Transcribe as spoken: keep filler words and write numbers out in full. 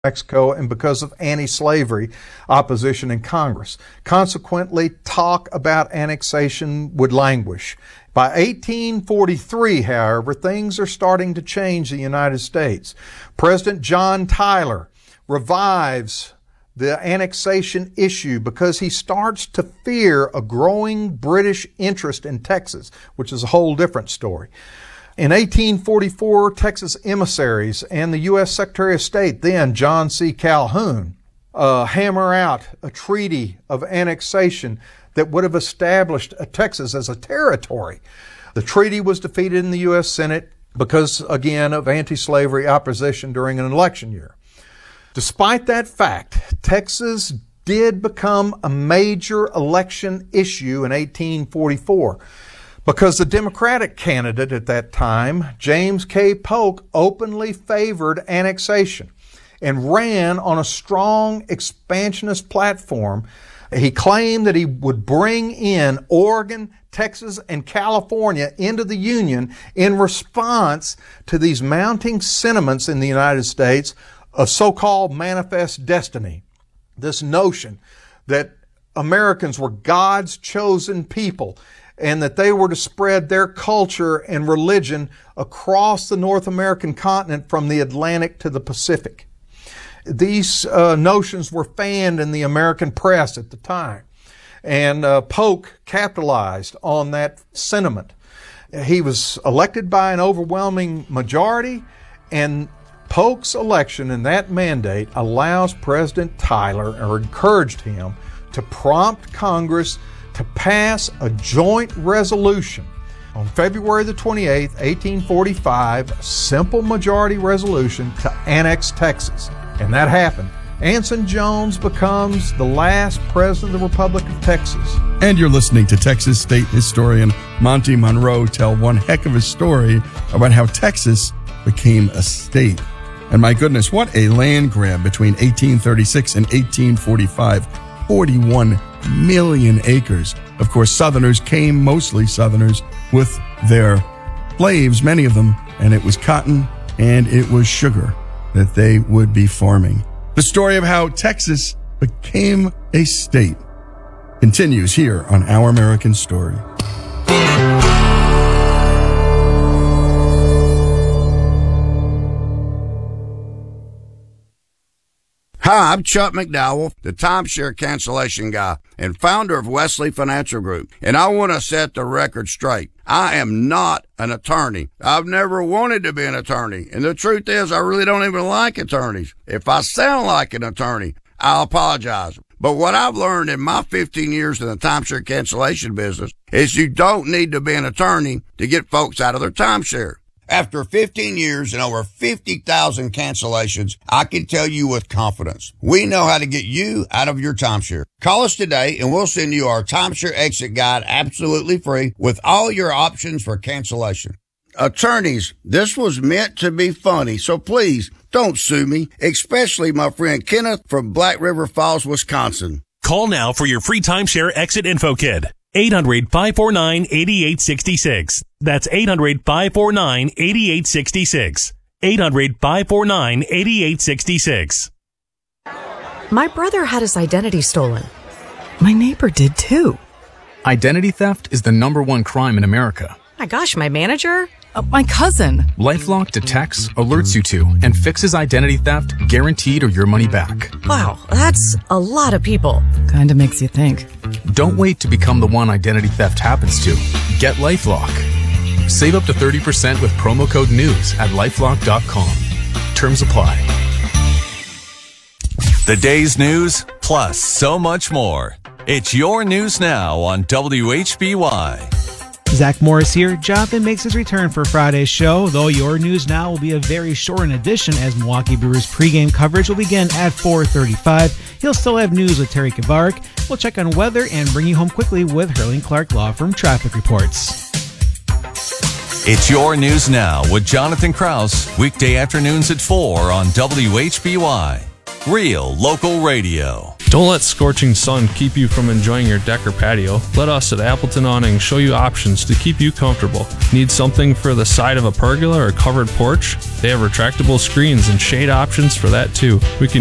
Mexico and because of anti-slavery opposition in Congress. Consequently, talk about annexation would languish. By eighteen forty-three, however, things are starting to change in the United States. President John Tyler revives the annexation issue because he starts to fear a growing British interest in Texas, which is a whole different story. In eighteen forty-four, Texas emissaries and the U S Secretary of State, then John C. Calhoun, uh, hammer out a treaty of annexation that would have established Texas as a territory. The treaty was defeated in the U S Senate because, again, of anti-slavery opposition during an election year. Despite that fact, Texas did become a major election issue in eighteen forty-four. Because the Democratic candidate at that time, James K. Polk, openly favored annexation and ran on a strong expansionist platform. He claimed that he would bring in Oregon, Texas, and California into the Union in response to these mounting sentiments in the United States of so-called manifest destiny. This notion that Americans were God's chosen people and that they were to spread their culture and religion across the North American continent from the Atlantic to the Pacific. These uh, notions were fanned in the American press at the time, and uh, Polk capitalized on that sentiment. He was elected by an overwhelming majority, and Polk's election and that mandate allows President Tyler, or encouraged him, to prompt Congress to pass a joint resolution on February the twenty-eighth, eighteen forty-five, a simple majority resolution to annex Texas. And that happened. Anson Jones becomes the last president of the Republic of Texas. And you're listening to Texas State historian Monty Monroe tell one heck of a story about how Texas became a state. And my goodness, what a land grab between eighteen thirty-six and eighteen forty-five. forty-one million acres. Of course, Southerners came, mostly Southerners, with their slaves, many of them, and it was cotton and it was sugar that they would be farming. The story of how Texas became a state continues here on Our American Story. Hi, I'm Chuck McDowell, the timeshare cancellation guy and founder of Wesley Financial Group, and I want to set the record straight. I am not an attorney. I've never wanted to be an attorney, and the truth is I really don't even like attorneys. If I sound like an attorney, I'll apologize. But what I've learned in my fifteen years in the timeshare cancellation business is you don't need to be an attorney to get folks out of their timeshare. After fifteen years and over fifty thousand cancellations, I can tell you with confidence, we know how to get you out of your timeshare. Call us today and we'll send you our timeshare exit guide absolutely free with all your options for cancellation. Attorneys, this was meant to be funny, so please don't sue me, especially my friend Kenneth from Black River Falls, Wisconsin. Call now for your free timeshare exit info kit. eight hundred, five four nine, eight eight six six. That's eight hundred, five four nine, eight eight six six. eight hundred, five four nine, eight eight six six. My brother had his identity stolen. My neighbor did too. Identity theft is the number one crime in America. My gosh, my manager? Uh, my cousin. LifeLock detects, alerts you to, and fixes identity theft guaranteed or your money back. Wow, that's a lot of people. Kinda makes you think. Don't wait to become the one identity theft happens to. Get LifeLock. Save up to thirty percent with promo code NEWS at lifelock dot com. Terms apply. The day's news, plus so much more. It's your news now on W H B Y. Zach Morris here. Jonathan makes his return for Friday's show, though your news now will be a very shortened edition as Milwaukee Brewers pregame coverage will begin at four thirty-five. He'll still have news with Terry Kavarik. We'll check on weather and bring you home quickly with Hurling Clark Law Firm traffic reports. It's your news now with Jonathan Krause, weekday afternoons at four on W H B Y. Real local radio. Don't let scorching sun keep you from enjoying your deck or patio. Let us at Appleton Awning show you options to keep you comfortable. Need something for the side of a pergola or covered porch? They have retractable screens and shade options for that too. We can